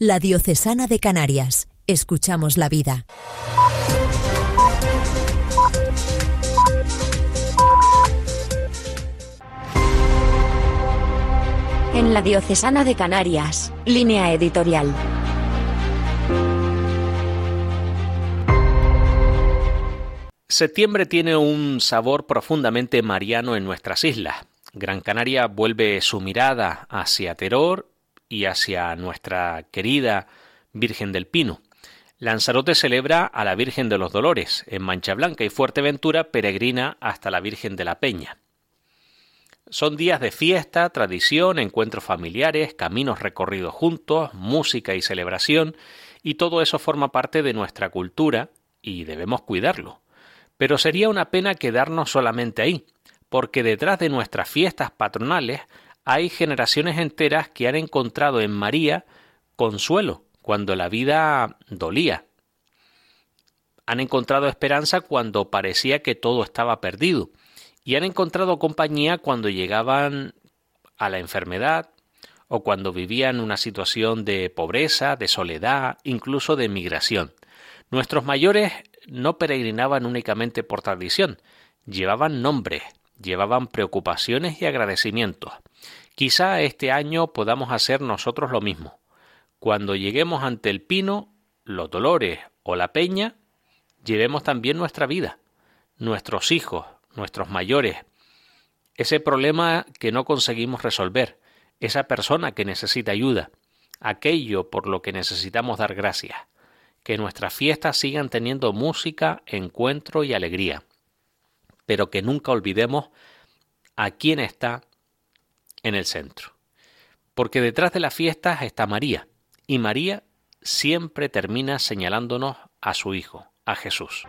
La Diocesana de Canarias. Escuchamos la vida. En la Diocesana de Canarias, línea editorial. Septiembre tiene un sabor profundamente mariano en nuestras islas. Gran Canaria vuelve su mirada hacia Teror y hacia nuestra querida Virgen del Pino. Lanzarote celebra a la Virgen de los Dolores en Mancha Blanca y Fuerteventura peregrina hasta la Virgen de la Peña. Son días de fiesta, tradición, encuentros familiares, caminos recorridos juntos, música y celebración, y todo eso forma parte de nuestra cultura y debemos cuidarlo. Pero sería una pena quedarnos solamente ahí, porque detrás de nuestras fiestas patronales hay generaciones enteras que han encontrado en María consuelo cuando la vida dolía. Han encontrado esperanza cuando parecía que todo estaba perdido. Y han encontrado compañía cuando llegaban a la enfermedad o cuando vivían una situación de pobreza, de soledad, incluso de migración. Nuestros mayores no peregrinaban únicamente por tradición, llevaban nombres, llevaban preocupaciones y agradecimientos. Quizá este año podamos hacer nosotros lo mismo. Cuando lleguemos ante el Pino, los Dolores o la Peña, llevemos también nuestra vida, nuestros hijos, nuestros mayores, ese problema que no conseguimos resolver, esa persona que necesita ayuda, aquello por lo que necesitamos dar gracias. Que nuestras fiestas sigan teniendo música, encuentro y alegría, pero que nunca olvidemos a quién está en el centro. Porque detrás de las fiestas está María, y María siempre termina señalándonos a su Hijo, a Jesús.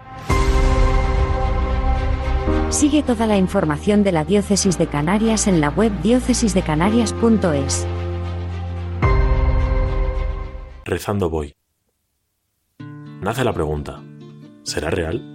Sigue toda la información de la Diócesis de Canarias en la web diócesisdecanarias.es. Rezando voy. Nace la pregunta: ¿será real?